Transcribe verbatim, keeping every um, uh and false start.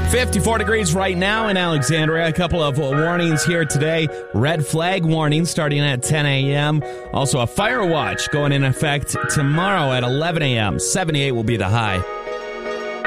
fifty-four degrees right now in Alexandria. A couple of warnings here today. Red flag warning starting at ten a.m. Also a fire watch going in effect tomorrow at eleven a.m. seventy-eight will be the high.